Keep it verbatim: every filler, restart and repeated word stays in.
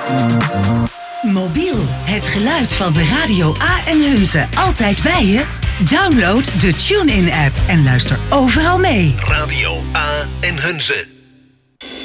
Mobiel, het geluid van de Radio A en Hunze. Altijd bij je? Download de TuneIn-app en luister overal mee. Radio A en Hunze.